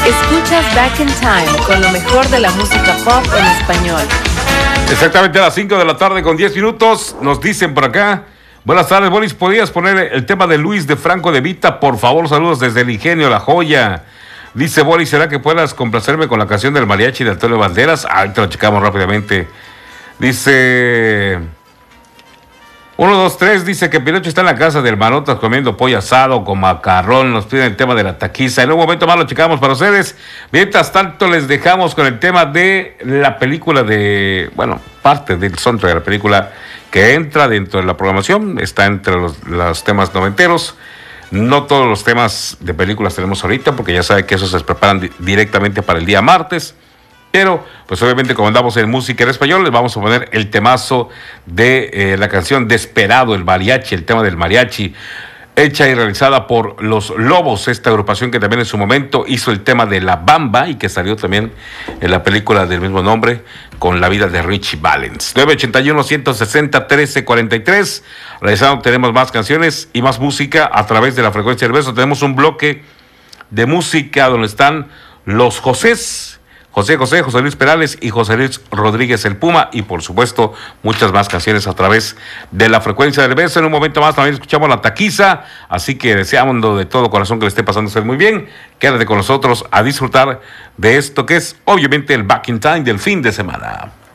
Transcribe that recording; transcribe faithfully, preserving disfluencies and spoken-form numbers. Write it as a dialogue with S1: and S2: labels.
S1: Escuchas Back in Time con lo mejor de la música pop en español.
S2: Exactamente a las cinco de la tarde con diez minutos. Nos dicen por acá. Buenas tardes, Boris. ¿Podrías poner el tema de Luis de Franco de Vita? Por favor, saludos desde el Ingenio, La Joya. Dice Boris, ¿será que puedas complacerme con la canción del mariachi de Antonio Banderas? Ahí te lo checamos rápidamente. Dice... uno, dos, tres, dice que Pinocho está en la casa del Manotas comiendo pollo asado con macarrón. Nos piden el tema de la taquiza. En un momento más lo checamos para ustedes. Mientras tanto, les dejamos con el tema de la película de... Bueno, parte del soundtrack de la película que entra dentro de la programación. Está entre los, los temas noventeros. No todos los temas de películas tenemos ahorita, porque ya sabe que esos se preparan di- directamente para el día martes. Pero, pues obviamente, como andamos en música en español, les vamos a poner el temazo de eh, la canción Desperado, el mariachi, el tema del mariachi, hecha y realizada por Los Lobos, esta agrupación que también en su momento hizo el tema de La Bamba y que salió también en la película del mismo nombre, con la vida de Richie Valens. nueve ochenta y uno, ciento sesenta, trece cuarenta y tres. Realizando, tenemos más canciones y más música a través de la frecuencia del beso. Tenemos un bloque de música donde están los Josés. José José, José Luis Perales y José Luis Rodríguez el Puma, y por supuesto muchas más canciones a través de la frecuencia del beso. En un momento más también escuchamos La Taquiza, así que deseamos de todo corazón que le esté pasando a usted muy bien. Quédate con nosotros a disfrutar de esto que es obviamente el Back in Time del fin de semana.